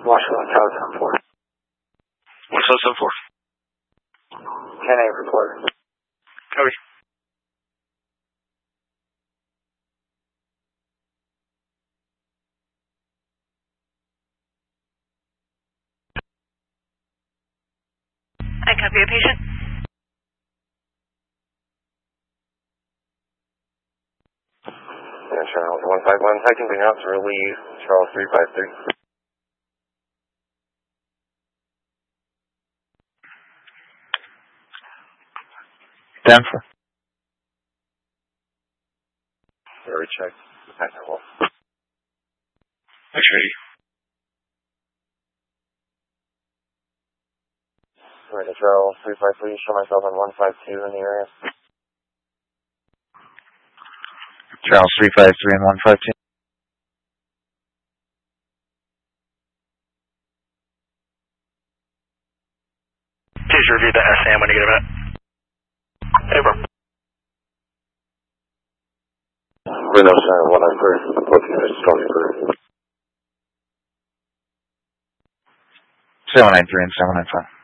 Washington, Tower 10-4. What's that 10-4? 10-8 report. Copy. I copy a patient. Yeah, Charles 151. I can bring out to relieve Charles 353. Denver. Very check. Technical. X-ray. Right, Charles 353. Show myself on 152 in the area. Charles 353 and 152. Please review the SAM when you get a minute. Hey, bro. Windows 193. Looking at Stony Brook. 793 and 795.